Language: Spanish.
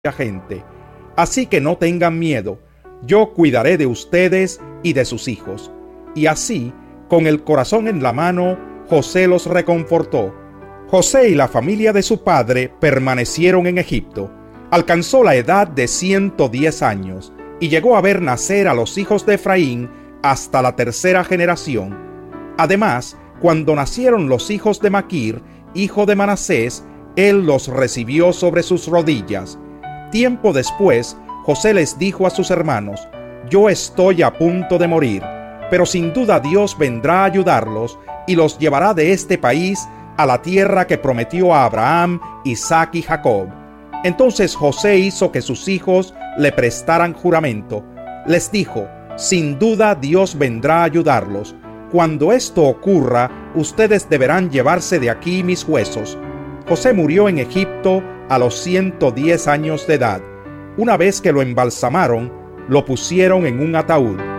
gente. Así que no tengan miedo, yo cuidaré de ustedes y de sus hijos. Y así, con el corazón en la mano, José los reconfortó. José y la familia de su padre permanecieron en Egipto. Alcanzó la edad de 110 años y llegó a ver nacer a los hijos de Efraín hasta la tercera generación. Además, cuando nacieron los hijos de Maquir, hijo de Manasés, él los recibió sobre sus rodillas. Tiempo después, José les dijo a sus hermanos: yo estoy a punto de morir, pero sin duda Dios vendrá a ayudarlos y los llevará de este país a la tierra que prometió a Abraham, Isaac y Jacob. Entonces José hizo que sus hijos le prestaran juramento. Les dijo: sin duda Dios vendrá a ayudarlos. Cuando esto ocurra, ustedes deberán llevarse de aquí mis huesos. José murió en Egipto a los 110 años de edad. Una vez que lo embalsamaron, lo pusieron en un ataúd.